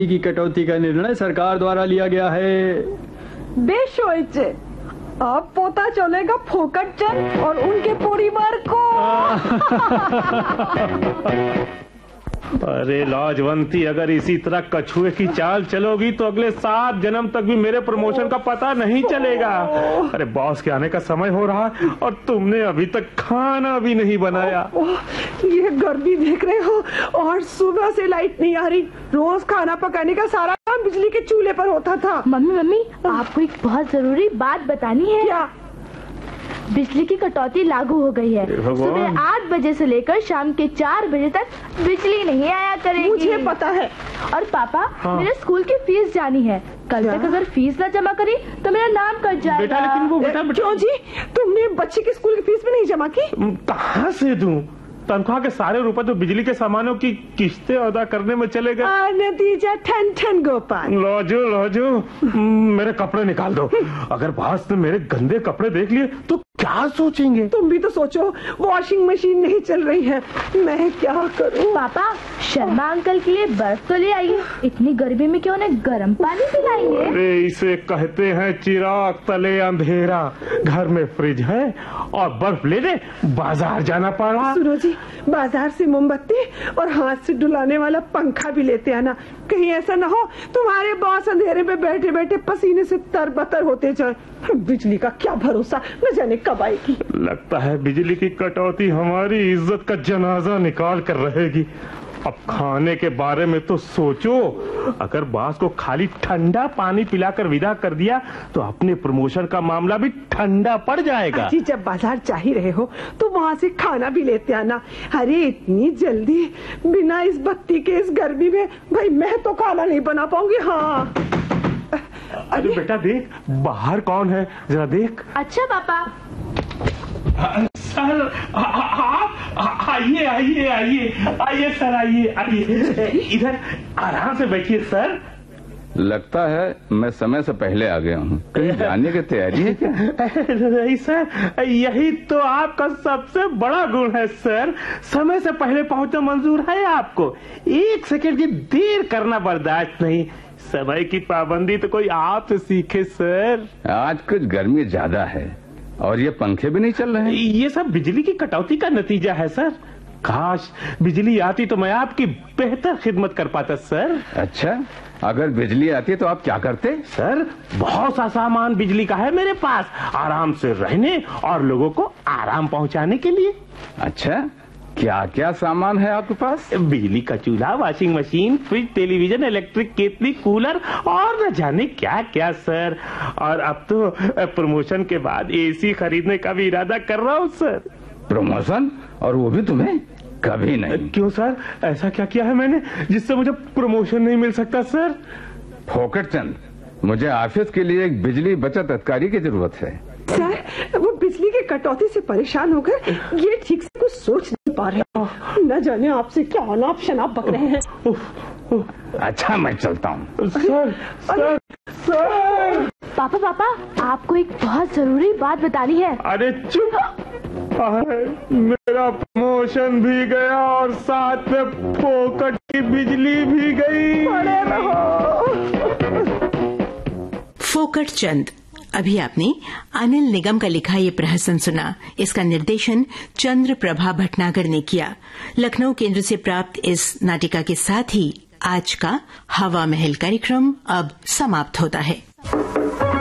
की कटौती का निर्णय सरकार द्वारा लिया गया है। बेश होइचे, अब पता चलेगा फोकटचंद और उनके परिवार को। अरे लाजवंती, अगर इसी तरह कछुए की चाल चलोगी तो अगले 7 जन्म तक भी मेरे प्रमोशन का पता नहीं चलेगा। अरे बॉस के आने का समय हो रहा है और तुमने अभी तक खाना भी नहीं बनाया। ये गर्मी देख रहे हो, और सुबह से लाइट नहीं आ रही। रोज खाना पकाने का सारा काम बिजली के चूल्हे पर होता था। मम्मी आपको एक बहुत जरूरी बात बतानी है। क्या? बिजली की कटौती लागू हो गई है। सुबह 8 बजे से लेकर शाम के 4 बजे तक बिजली नहीं आया करेगी। मुझे पता है। और पापा, मेरे स्कूल की फीस जानी है। कल तक अगर फीस न जमा करी तो मेरा नाम कट जाएगा। बेटा, लेकिन वो बेटा क्यों जी, तुमने बच्चे की स्कूल की फीस भी नहीं जमा की? कहाँ से दूं? तनख्वाह के सारे रुपए तो बिजली के सामानों की किस्तें अदा करने में चले गए। नतीजा ठन गोपाल। लोजो, मेरे कपड़े निकाल दो। अगर बॉस ने मेरे गंदे कपड़े देख लिए तो क्या सोचेंगे? तुम भी तो सोचो, वॉशिंग मशीन नहीं चल रही है, मैं क्या करूं? पापा, शर्मा अंकल के लिए बर्फ तो ले आइए। इतनी गर्मी में क्यों उन्हें गर्म पानी पिलाएंगे? अरे इसे कहते हैं चिराग तले अंधेरा। घर में फ्रिज है और बर्फ लेने बाजार जाना पड़ा। सुनो जी, बाजार से मोमबत्ती और हाथ से डुलाने वाला पंखा भी लेते आना। कहीं ऐसा न हो तुम्हारे बॉस अंधेरे में बैठे बैठे पसीने से तरबतर होते जाए। बिजली का क्या भरोसा, न जाने कब आएगी। लगता है बिजली की कटौती हमारी इज्जत का जनाजा निकाल कर रहेगी। अब खाने के बारे में तो सोचो, अगर बॉस को खाली ठंडा पानी पिलाकर विदा कर दिया तो अपने प्रमोशन का मामला भी ठंडा पड़ जाएगा। जी, जब बाजार जा ही रहे हो तो वहाँ से खाना भी लेते आना। अरे इतनी जल्दी बिना इस बत्ती के इस गर्मी में भाई मैं तो खाना नहीं बना पाऊंगी। हाँ अरे बेटा देख, बाहर कौन है, जरा देख। अच्छा पापा। सर आइए सर, आइए इधर आराम से बैठिए सर। लगता है मैं समय से पहले आ गया हूँ। कहीं जाने की तैयारी है क्या? नहीं सर, यही तो आपका सबसे बड़ा गुण है सर। समय से पहले पहुँचना मंजूर है आपको। 1 सेकंड की देर करना बर्दाश्त नहीं। समय की पाबंदी तो कोई आपसे सीखे सर। आज कुछ गर्मी ज्यादा है और ये पंखे भी नहीं चल रहे हैं। ये सब बिजली की कटौती का नतीजा है सर। काश बिजली आती तो मैं आपकी बेहतर खिदमत कर पाता सर। अच्छा, अगर बिजली आती तो आप क्या करते? सर, बहुत सा सामान बिजली का है मेरे पास, आराम से रहने और लोगों को आराम पहुंचाने के लिए। अच्छा, क्या क्या सामान है आपके पास? बिजली का चूल्हा, washing machine, fridge, television, electric केतली, कूलर और न जाने क्या क्या सर। और अब तो प्रमोशन के बाद एसी खरीदने का भी इरादा कर रहा हूँ सर। प्रमोशन? और वो भी तुम्हें? कभी नहीं। क्यों सर, ऐसा क्या किया है मैंने जिससे मुझे प्रमोशन नहीं मिल सकता सर? फोकटचंद, मुझे ऑफिस के लिए एक बिजली बचत अधिकारी की जरूरत है। सर, वो बिजली की कटौती से परेशान होकर ये ठीक से कुछ सोच नहीं पा रहे। न जाने आपसे क्या अनाप शनाप बक रहे हैं। अच्छा, मैं चलता हूँ। सर पापा, आपको एक बहुत जरूरी बात बतानी है। अरे चुप, मेरा प्रमोशन भी गया और साथ में फोकट की बिजली भी गई। फोकटचंद। अभी आपने अनिल निगम का लिखा ये प्रहसन सुना। इसका निर्देशन चंद्र प्रभा भटनागर ने किया। लखनऊ केंद्र से प्राप्त इस नाटिका के साथ ही आज का हवा महल कार्यक्रम अब समाप्त होता है।